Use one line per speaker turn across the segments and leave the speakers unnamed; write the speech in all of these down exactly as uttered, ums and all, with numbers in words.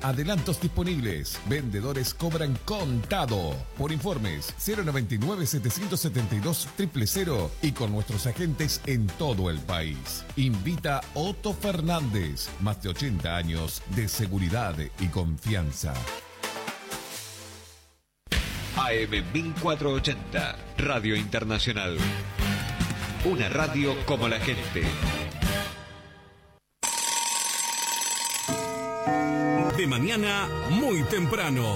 Adelantos disponibles. Vendedores cobran contado. Por informes cero noventa y nueve, setecientos setenta y dos, cero cero cero y con nuestros agentes en todo el país. Invita Otto Fernández. Más de ochenta años de seguridad y confianza.
A M mil cuatrocientos ochenta, Radio Internacional. Una radio como la gente.
De mañana, muy temprano.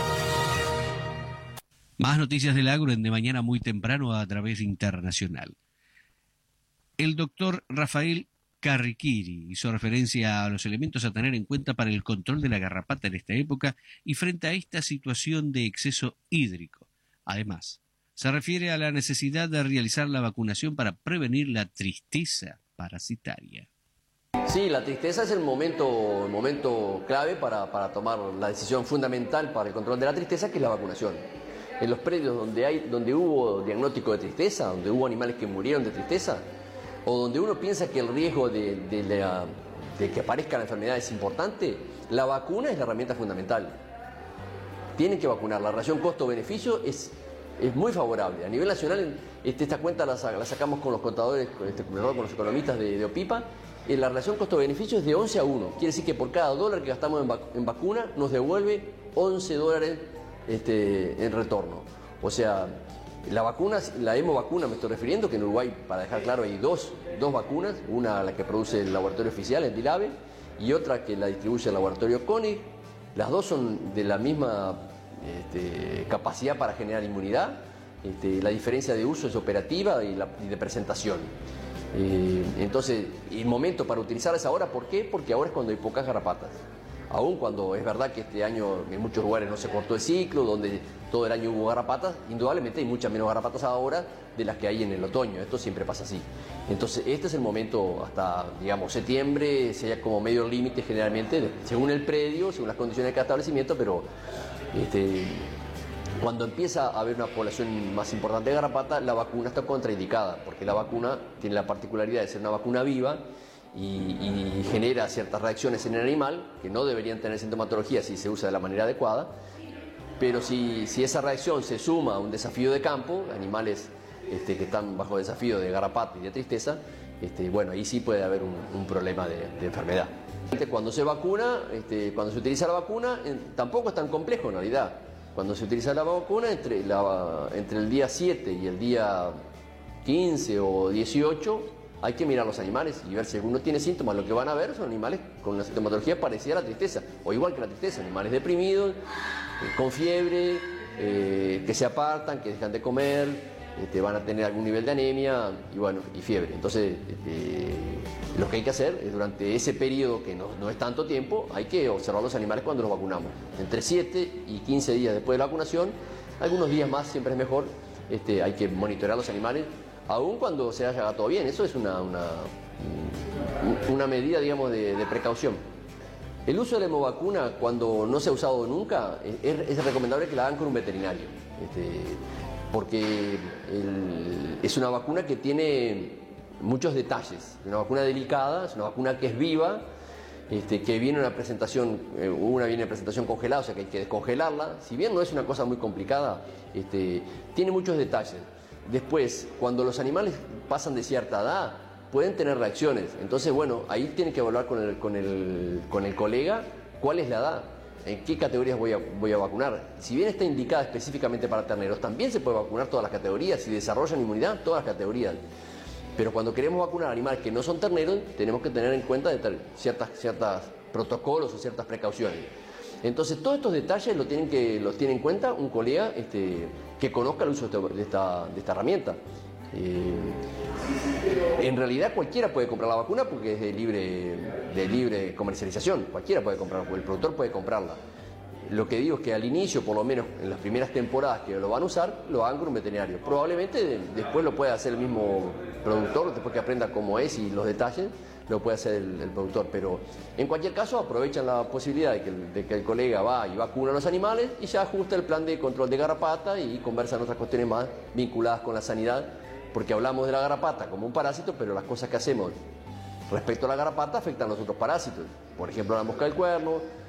Más noticias del agro en De Mañana Muy Temprano a través internacional. El doctor Rafael Carriquiri hizo referencia a los elementos a tener en cuenta para el control de la garrapata en esta época y frente a esta situación de exceso hídrico. Además, se refiere a la necesidad de realizar la vacunación para prevenir la tristeza parasitaria.
Sí, la tristeza es el momento, el momento clave para, para tomar la decisión fundamental para el control de la tristeza, que es la vacunación. En los predios donde, hay, donde hubo diagnóstico de tristeza, donde hubo animales que murieron de tristeza, o donde uno piensa que el riesgo de, de, la, de que aparezca la enfermedad es importante, la vacuna es la herramienta fundamental. Tienen que vacunar. La relación costo-beneficio es, es muy favorable. A nivel nacional, este, esta cuenta la, la sacamos con los contadores, este, con los economistas de, de OPIPA. Eh, la relación costo-beneficio es de once a uno. Quiere decir que por cada dólar que gastamos en, vac en vacuna nos devuelve once dólares este, en retorno. O sea, la vacuna, la hemovacuna me estoy refiriendo, que en Uruguay, para dejar claro, hay dos, dos vacunas. Una la que produce el laboratorio oficial, el DILABE, y otra que la distribuye el laboratorio CONIG. Las dos son de la misma este, capacidad para generar inmunidad. Este, la diferencia de uso es operativa y, la, y de presentación. Eh, entonces, el momento para utilizarlas ahora, ¿por qué? Porque ahora es cuando hay pocas garrapatas. Aún cuando es verdad que este año en muchos lugares no se cortó el ciclo, donde todo el año hubo garrapatas, indudablemente hay muchas menos garrapatas ahora de las que hay en el otoño. Esto siempre pasa así. Entonces, este es el momento hasta, digamos, septiembre, sería como medio límite generalmente, según el predio, según las condiciones de cada establecimiento, pero este, cuando empieza a haber una población más importante de garrapata, la vacuna está contraindicada, porque la vacuna tiene la particularidad de ser una vacuna viva y, y genera ciertas reacciones en el animal que no deberían tener sintomatología si se usa de la manera adecuada, pero si, si esa reacción se suma a un desafío de campo, animales este, que están bajo desafío de garrapata y de tristeza, este, bueno, ahí sí puede haber un, un problema de, de enfermedad. Cuando se vacuna, este, cuando se utiliza la vacuna, en, tampoco es tan complejo en realidad. Cuando se utiliza la vacuna, entre, la, entre el día siete y el día quince o dieciocho, hay que mirar los animales y ver si alguno tiene síntomas. Lo que van a ver son animales con una sintomatología parecida a la tristeza, o igual que la tristeza, animales deprimidos, eh, con fiebre, eh, que se apartan, que dejan de comer, este, van a tener algún nivel de anemia y, bueno, y fiebre. Entonces, este, lo que hay que hacer es durante ese periodo, que no, no es tanto tiempo, hay que observar los animales cuando los vacunamos. Entre siete y quince días después de la vacunación, algunos días más siempre es mejor, este, hay que monitorear los animales, aun cuando se haya todo bien. Eso es una, una, una medida, digamos, de, de precaución. El uso de la hemovacuna, cuando no se ha usado nunca, es, es recomendable que la hagan con un veterinario, este, porque el, es una vacuna que tiene muchos detalles. Es una vacuna delicada, es una vacuna que es viva, este, que viene una presentación, eh, una viene en presentación congelada, o sea que hay que descongelarla. Si bien no es una cosa muy complicada, este, tiene muchos detalles. Después, cuando los animales pasan de cierta edad, pueden tener reacciones. Entonces, bueno, ahí tienen que evaluar con el, con el, con el colega cuál es la edad, en qué categorías voy a, voy a vacunar. Si bien está indicada específicamente para terneros, también se puede vacunar todas las categorías. Si desarrollan inmunidad, todas las categorías. Pero cuando queremos vacunar animales que no son terneros, tenemos que tener en cuenta ciertas, ciertas protocolos o ciertas precauciones. Entonces, todos estos detalles los tienen que los tiene en cuenta un colega este, que conozca el uso de esta, de esta herramienta. Eh, en realidad cualquiera puede comprar la vacuna porque es de libre, de libre comercialización. Cualquiera puede comprarla, el productor puede comprarla. Lo que digo es que al inicio, por lo menos en las primeras temporadas que lo van a usar, lo hagan con un veterinario. Probablemente después lo pueda hacer el mismo productor, después que aprenda cómo es y los detalles, lo puede hacer el, el productor. Pero en cualquier caso aprovechan la posibilidad de que, el, de que el colega va y vacuna a los animales y ya ajusta el plan de control de garrapata y conversan otras cuestiones más vinculadas con la sanidad, porque hablamos de la garrapata como un parásito, pero las cosas que hacemos respecto a la garrapata afectan a los otros parásitos. Por ejemplo, la mosca del cuerno,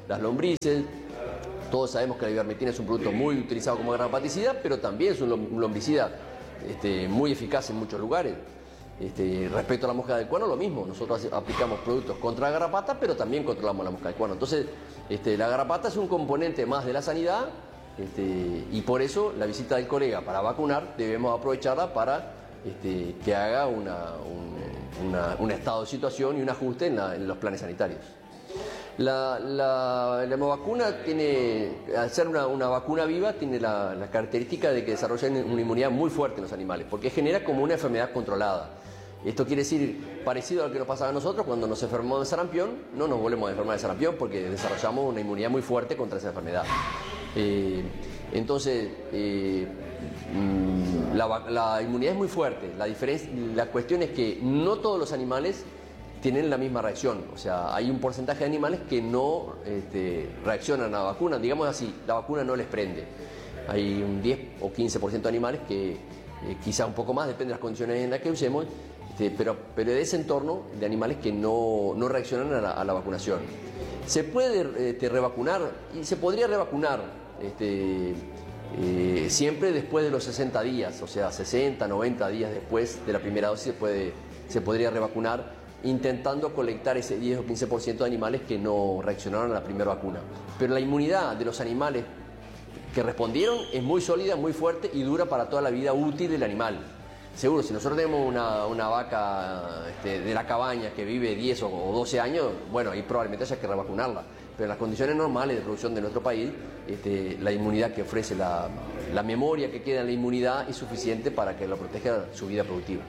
las lombrices. Todos sabemos que la ivermectina es un producto muy utilizado como garrapaticida, pero también es un lombricida este, muy eficaz en muchos lugares. Este, respecto a la mosca del cuerno, lo mismo. Nosotros aplicamos productos contra la garrapata, pero también controlamos la mosca del cuerno. Entonces, este, la garrapata es un componente más de la sanidad, este, y por eso la visita del colega para vacunar debemos aprovecharla para este, que haga una, un, una, un estado de situación y un ajuste en, la, en los planes sanitarios. La, la, la hemovacuna tiene, al ser una, una vacuna viva, tiene la, la característica de que desarrolla una inmunidad muy fuerte en los animales, porque genera como una enfermedad controlada. Esto quiere decir, parecido a lo que nos pasaba a nosotros cuando nos enfermamos de sarampión, no nos volvemos a enfermar de sarampión porque desarrollamos una inmunidad muy fuerte contra esa enfermedad. Eh, entonces, eh, la, la inmunidad es muy fuerte. La, diferencia, la cuestión es que no todos los animales tienen la misma reacción. O sea, hay un porcentaje de animales que no este, reaccionan a la vacuna. Digamos así, la vacuna no les prende. Hay un diez o quince por ciento de animales que, eh, quizá un poco más, depende de las condiciones en las que usemos, este, pero, pero de ese entorno de animales que no, no reaccionan a la, a la vacunación. Se puede este, revacunar, y se podría revacunar este, eh, siempre después de los sesenta días, o sea, sesenta, noventa días después de la primera dosis se, puede, se podría revacunar, intentando colectar ese diez o quince por ciento de animales que no reaccionaron a la primera vacuna. Pero la inmunidad de los animales que respondieron es muy sólida, muy fuerte y dura para toda la vida útil del animal. Seguro, si nosotros tenemos una, una vaca este, de la cabaña que vive diez o doce años, bueno, ahí probablemente haya que revacunarla. Pero en las condiciones normales de producción de nuestro país, este, la inmunidad que ofrece, la, la memoria que queda en la inmunidad es suficiente para que lo proteja su vida productiva.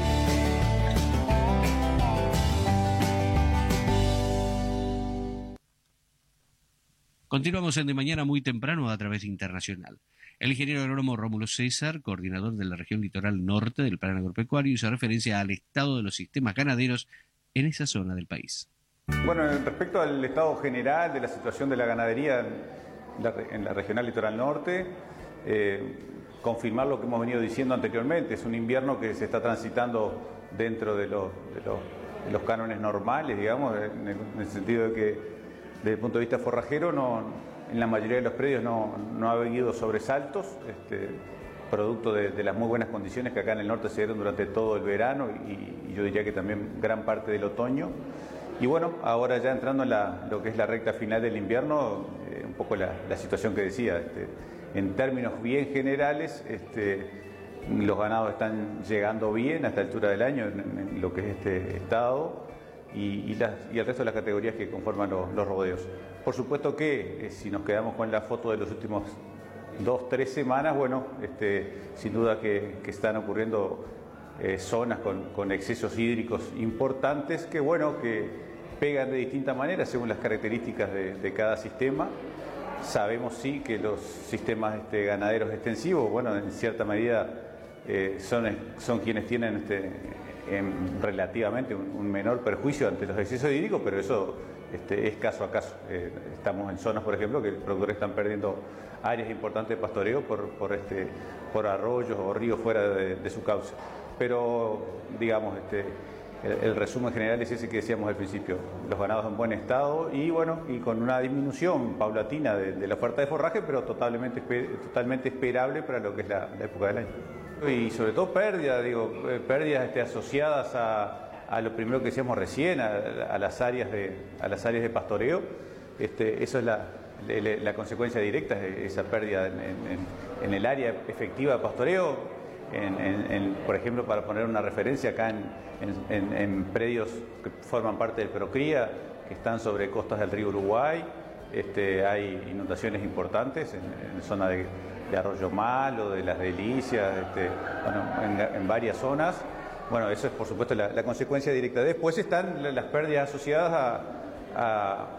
Continuamos en De Mañana muy temprano a través internacional. El ingeniero agrónomo Rómulo César, coordinador de la región litoral norte del Plan Agropecuario, hizo referencia al estado de los sistemas ganaderos en esa zona del país.
Bueno, respecto al estado general de la situación de la ganadería en la, en la regional litoral norte, eh, confirmar lo que hemos venido diciendo anteriormente. Es un invierno que se está transitando dentro de los, de los, de los cánones normales, digamos, en el, en el sentido de que desde el punto de vista forrajero, no, en la mayoría de los predios no, no ha habido sobresaltos, este, producto de, de las muy buenas condiciones que acá en el norte se dieron durante todo el verano y, y yo diría que también gran parte del otoño. Y bueno, ahora ya entrando en la, lo que es la recta final del invierno, eh, un poco la, la situación que decía, este, en términos bien generales, este, los ganados están llegando bien a esta altura del año en, en lo que es este estado. Y, y, las, y el resto de las categorías que conforman los, los rodeos. Por supuesto que eh, si nos quedamos con la foto de los últimos dos, tres semanas, bueno, este, sin duda que, que están ocurriendo eh, zonas con, con excesos hídricos importantes que, bueno, que pegan de distinta manera según las características de, de cada sistema. Sabemos sí que los sistemas este, ganaderos extensivos, bueno, en cierta medida eh, son, son quienes tienen este, en relativamente un, un menor perjuicio ante los excesos hídricos, pero eso este, es caso a caso. Eh, estamos en zonas, por ejemplo, que los productores están perdiendo áreas importantes de pastoreo por, por, este, por arroyos o ríos fuera de, de su cauce. Pero, digamos, este, el, el resumen general es ese que decíamos al principio, los ganados en buen estado y, bueno, y con una disminución paulatina de, de la oferta de forraje, pero totalmente, totalmente esperable para lo que es la, la época del año. Y sobre todo pérdidas, digo, pérdidas este, asociadas a, a lo primero que decíamos recién, a, a, las, áreas de, a las áreas de pastoreo. Este, eso es la, la, la consecuencia directa, esa pérdida en, en, en el área efectiva de pastoreo. En, en, en, por ejemplo, para poner una referencia, acá en, en, en predios que forman parte del Procría, que están sobre costas del río Uruguay, este, hay inundaciones importantes en, en zona de, de Arroyo Malo, de Las Delicias, este, bueno, en, en varias zonas. Bueno, eso es por supuesto la, la consecuencia directa. Después están las pérdidas asociadas a, a,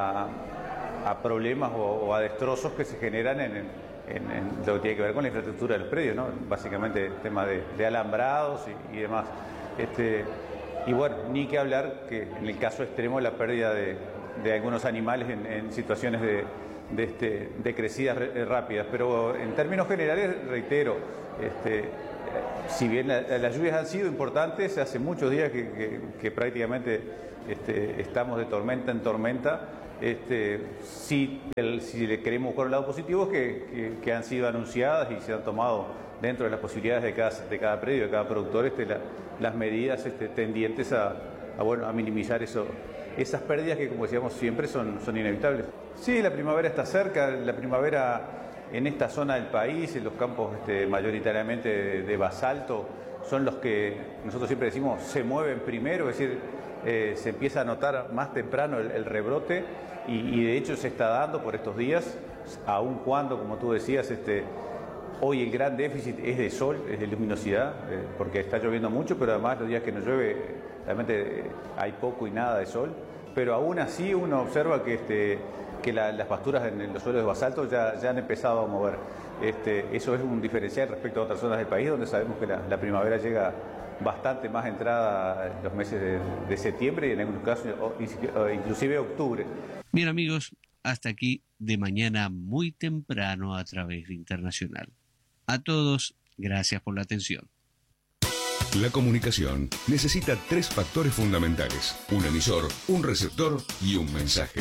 a, a problemas o, o a destrozos que se generan en, en, en lo que tiene que ver con la infraestructura de los predios, ¿no? Básicamente el tema de, de alambrados y, y demás. Este, y bueno, ni que hablar que en el caso extremo la pérdida de, de algunos animales en, en situaciones de, de, este, de crecidas rápidas. Pero en términos generales, reitero, este, si bien la, las lluvias han sido importantes, hace muchos días que, que, que prácticamente este, estamos de tormenta en tormenta, Este, si, el, si le queremos buscar un lado positivo, es que, que, que han sido anunciadas y se han tomado dentro de las posibilidades de cada, de cada predio, de cada productor, este, la, las medidas este, tendientes a, a, bueno, a minimizar eso, esas pérdidas que, como decíamos siempre, son, son inevitables. Sí, la primavera está cerca, la primavera en esta zona del país, en los campos este, mayoritariamente de, de basalto, son los que nosotros siempre decimos se mueven primero, es decir, eh, se empieza a notar más temprano el, el rebrote y, y de hecho se está dando por estos días, aun cuando, como tú decías, este, hoy el gran déficit es de sol, es de luminosidad, eh, porque está lloviendo mucho, pero además los días que no llueve realmente eh, hay poco y nada de sol, pero aún así uno observa que, este, que la, las pasturas en los suelos de basalto ya, ya han empezado a mover. Este, eso es un diferencial respecto a otras zonas del país, donde sabemos que la, la primavera llega bastante más entrada en los meses de, de septiembre y en algunos casos inclusive octubre.
Bien, amigos, hasta aquí De Mañana Muy Temprano a través de Internacional. A todos, gracias por la atención.
La comunicación necesita tres factores fundamentales: un emisor, un receptor y un mensaje.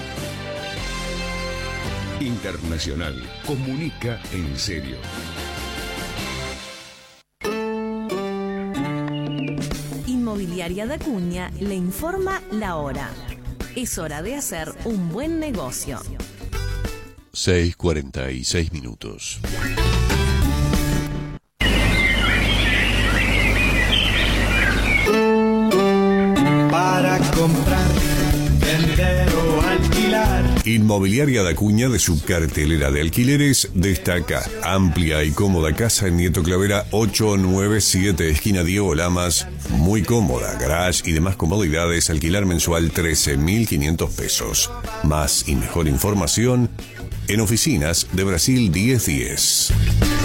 Internacional comunica en serio.
Inmobiliaria da Acuña le informa la hora. Es hora de hacer un buen negocio.
seis cuarenta y seis minutos.
Para comprar, vender o alquilar.
Inmobiliaria da Acuña, de su cartelera de alquileres, destaca amplia y cómoda casa en Nieto Clavera ocho nueve siete, esquina Diego Lamas. Muy cómoda, garage y demás comodidades. Alquilar mensual trece mil quinientos pesos. Más y mejor información en oficinas de Brasil diez diez.